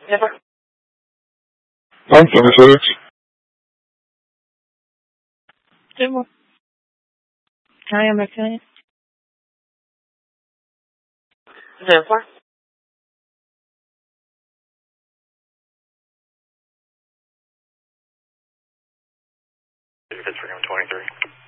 Never. I'm FedEx. Never. I am McKinney. Never. It's for 23.